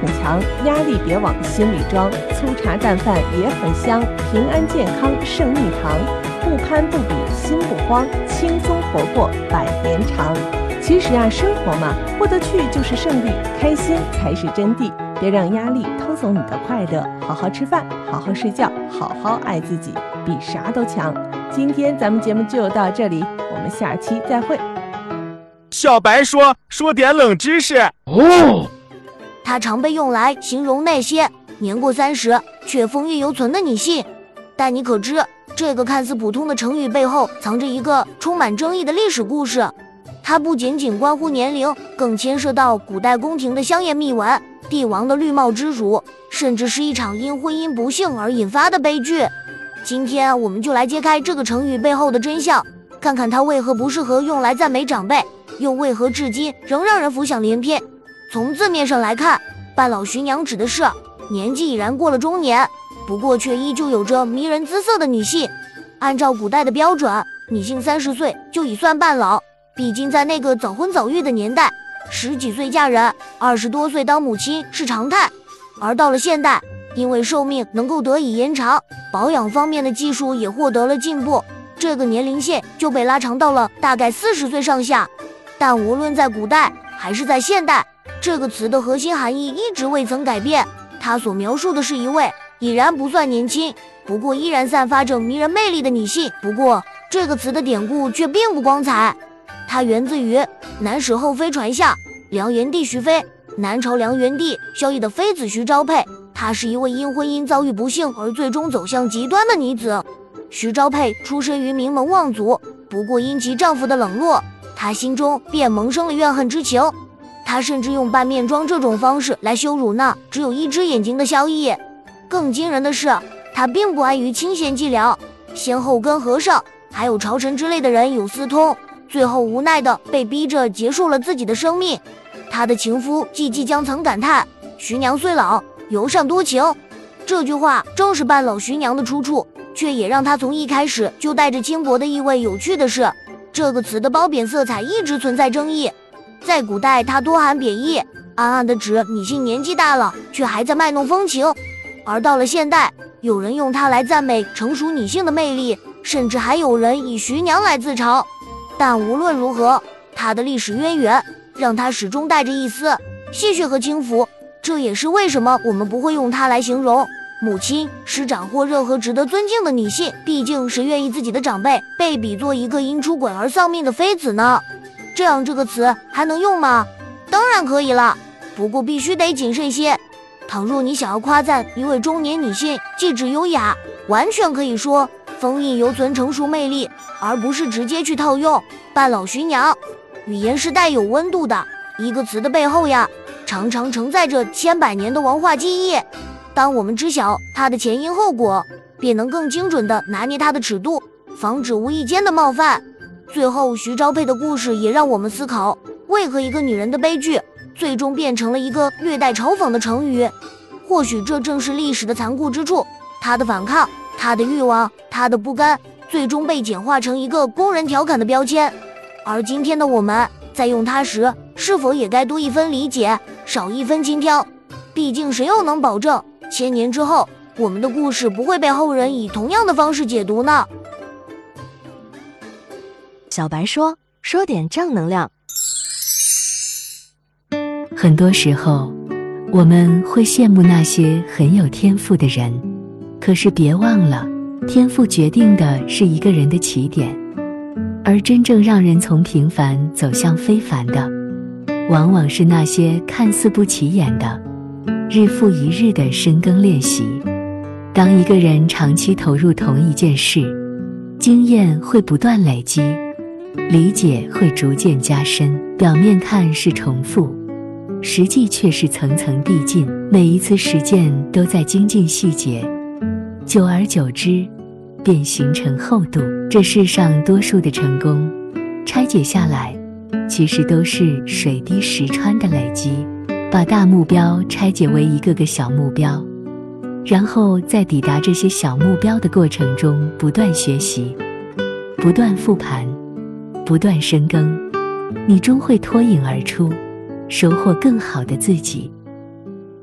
很强，压力别往心里装。粗茶淡饭也很香，平安健康胜蜜糖。不攀不比心不慌，轻松活过100年长。其实啊，生活嘛，过得去就是胜利，开心才是真谛。别让压力偷走你的快乐，好好吃饭，好好睡觉，好好爱自己，比啥都强。今天咱们节目就到这里，我们下期再会。 小白说点冷知识哦。它常被用来形容那些年过30却风韵犹存的女性。但你可知，这个看似普通的成语背后藏着一个充满争议的历史故事。它不仅仅关乎年龄，更牵涉到古代宫廷的香艳秘闻、帝王的绿帽之辱，甚至是一场因婚姻不幸而引发的悲剧。今天我们就来揭开这个成语背后的真相，看看它为何不适合用来赞美长辈，又为何至今仍让人浮想联翩。从字面上来看，半老徐娘指的是年纪已然过了中年，不过却依旧有着迷人姿色的女性。按照古代的标准，女性30岁就已算半老，毕竟在那个早婚早育的年代，10几岁嫁人，20多岁当母亲是常态。而到了现代，因为寿命能够得以延长，保养方面的技术也获得了进步，这个年龄线就被拉长到了大概40岁上下。但无论在古代还是在现代，这个词的核心含义一直未曾改变。它所描述的是一位已然不算年轻，不过依然散发着迷人魅力的女性。不过这个词的典故却并不光彩，它源自于南史后妃传下梁元帝徐妃。南朝梁元帝萧绎的妃子徐昭佩，她是一位因婚姻遭遇不幸而最终走向极端的女子。徐昭佩出身于名门望族，不过因其丈夫的冷落，她心中便萌生了怨恨之情。她甚至用扮面妆这种方式来羞辱那只有一只眼睛的萧绎。更惊人的是，她并不安于清闲寂寥，先后跟和尚还有朝臣之类的人有私通，最后无奈的被逼着结束了自己的生命。她的情夫季季江曾感叹：“徐娘虽老，尤善多情。”这句话正是半老徐娘的出处，却也让她从一开始就带着轻薄的意味。有趣的是，这个词的褒贬色彩一直存在争议。在古代，它多含贬义，暗暗的指女性年纪大了却还在卖弄风情；而到了现代，有人用它来赞美成熟女性的魅力，甚至还有人以徐娘来自嘲。但无论如何，它的历史渊源让它始终带着一丝戏谑和轻浮。这也是为什么我们不会用它来形容母亲、师长或任何值得尊敬的女性。毕竟谁愿意自己的长辈被比作一个因出轨而丧命的妃子呢？这样这个词还能用吗？当然可以了，不过必须得谨慎些。倘若你想要夸赞一位中年女性气质优雅，完全可以说风韵犹存成熟魅力，而不是直接去套用半老徐娘。语言是带有温度的，一个词的背后呀，常常承载着千百年的文化记忆。当我们知晓它的前因后果，便能更精准地拿捏它的尺度，防止无意间的冒犯。最后，徐昭佩的故事也让我们思考，为何一个女人的悲剧最终变成了一个略带嘲讽的成语。或许这正是历史的残酷之处，她的反抗，她的欲望，她的不甘，最终被简化成一个供人调侃的标签。而今天的我们在用它时，是否也该多一分理解，少一分轻佻？毕竟谁又能保证1000年之后，我们的故事不会被后人以同样的方式解读呢？ 小白说点正能量。很多时候，我们会羡慕那些很有天赋的人，可是别忘了，天赋决定的是一个人的起点，而真正让人从平凡走向非凡的，往往是那些看似不起眼的日复一日的深耕练习。当一个人长期投入同一件事，经验会不断累积，理解会逐渐加深。表面看是重复，实际却是层层递进，每一次实践都在精进细节，久而久之便形成厚度。这世上多数的成功拆解下来，其实都是水滴石穿的累积。把大目标拆解为一个个小目标，然后在抵达这些小目标的过程中不断学习，不断复盘，不断深耕，你终会脱颖而出，收获更好的自己。